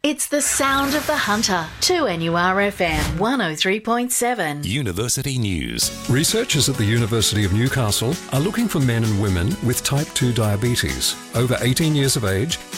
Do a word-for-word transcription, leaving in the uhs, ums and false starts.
It's the sound of the hunter. two N U R F M one oh three point seven. University News. Researchers at the University of Newcastle are looking for men and women with type two diabetes over eighteen years of age